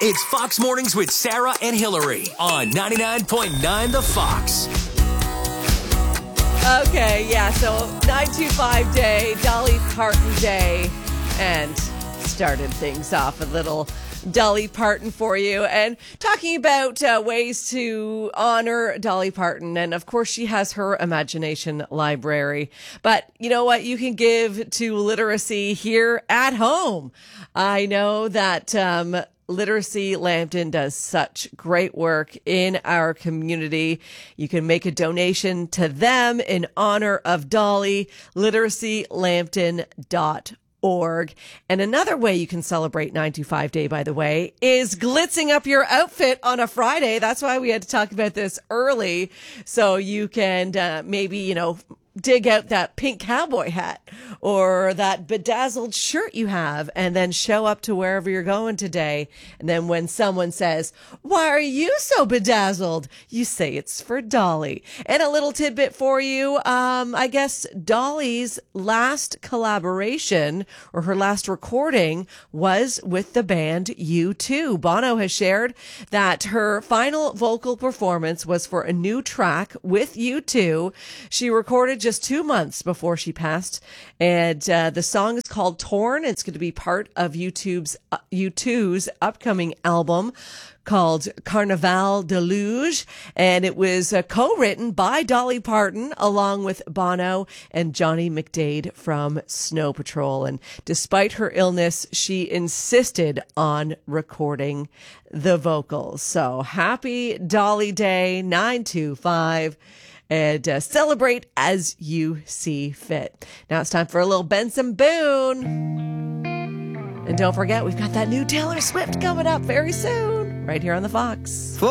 It's Fox Mornings with Sarah and Hillary on 99.9 The Fox. Okay, yeah, so 925 Day, Dolly Parton Day, and started things off a little Dolly Parton for you, and talking about ways to honor Dolly Parton. And of course, she has her imagination library. But you know what? You can give to literacy here at home. I know that Literacy Lambton does such great work in our community. You can make a donation to them in honor of Dolly, LiteracyLambton.org. And another way you can celebrate 925 Day, by the way, is glitzing up your outfit on a Friday. That's why we had to talk about this early. So you can maybe, dig out that pink cowboy hat or that bedazzled shirt you have and then show up to wherever you're going today. And then when someone says, "Why are you so bedazzled?" you say it's for Dolly. And a little tidbit for you. I guess Dolly's last collaboration or her last recording was with the band U2. Bono has shared that her final vocal performance was for a new track with U2. She recorded just 2 months before she passed, and the song is called Torn. It's going to be part of U2's upcoming album called Carnaval Deluge, and it was co-written by Dolly Parton along with Bono and Johnny McDaid from Snow Patrol. And despite her illness, she insisted on recording the vocals. So happy Dolly Day, 925. And celebrate as you see fit. Now it's time for a little Benson Boone. And don't forget, we've got that new Taylor Swift coming up very soon, right here on The Fox.